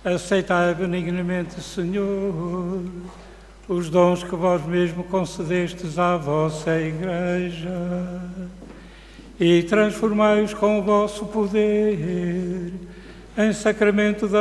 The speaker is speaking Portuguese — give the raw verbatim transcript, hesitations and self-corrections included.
Aceitai benignamente, Senhor, os dons que vós mesmo concedestes à vossa Igreja e transformai-os com o vosso poder em sacramento da